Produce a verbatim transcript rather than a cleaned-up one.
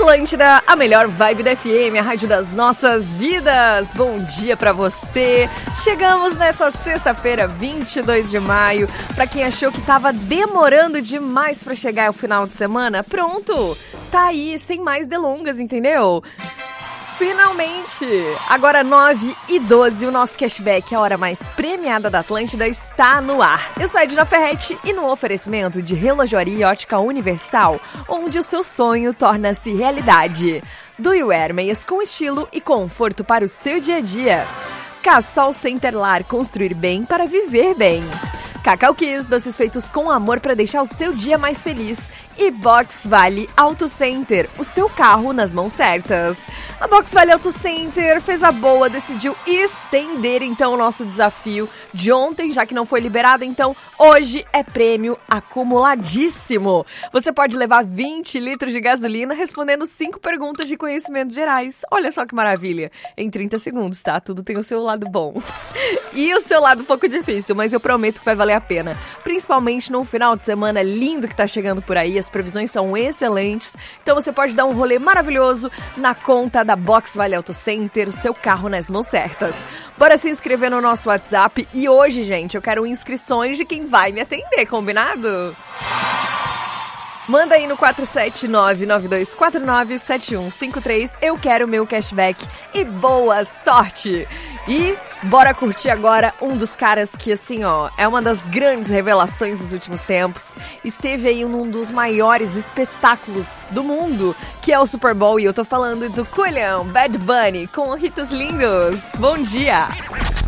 Atlântida, a melhor vibe da F M, a rádio das nossas vidas. Bom dia pra você. Chegamos nessa sexta-feira, vinte e dois de maio. Pra quem achou que tava demorando demais pra chegar ao final de semana, pronto, tá aí, sem mais delongas, entendeu? Finalmente! Agora nove e doze, o nosso cashback, a hora mais premiada da Atlântida, está no ar. Eu sou a Edna Ferretti e no oferecimento de Relojoaria Ótica Universal, onde o seu sonho torna-se realidade. Do You Wear, meias com estilo e conforto para o seu dia a dia. Cassol Centerlar, construir bem para viver bem. Cacau Kiss, doces feitos com amor para deixar o seu dia mais feliz. E Box Vale Auto Center, o seu carro nas mãos certas. A Box Vale Auto Center fez a boa, decidiu estender então o nosso desafio de ontem, já que não foi liberado, então hoje é prêmio acumuladíssimo. Você pode levar vinte litros de gasolina respondendo cinco perguntas de conhecimentos gerais. Olha só que maravilha, em trinta segundos, tá? Tudo tem o seu lado bom. E o seu lado um pouco difícil, mas eu prometo que vai valer a pena. Principalmente num final de semana lindo que tá chegando por aí, as previsões são excelentes, então você pode dar um rolê maravilhoso na conta da Box Vale Auto Center, o seu carro nas mãos certas. Bora se inscrever no nosso WhatsApp e hoje, gente, eu quero inscrições de quem vai me atender, combinado? Manda aí no quatro sete nove, nove dois quatro nove, sete um cinco três, eu quero meu cashback e boa sorte! E bora curtir agora um dos caras que, assim, ó, é uma das grandes revelações dos últimos tempos. Esteve aí num dos maiores espetáculos do mundo, que é o Super Bowl, e eu tô falando do Coolio, Bad Bunny, com hitos lindos. Bom dia!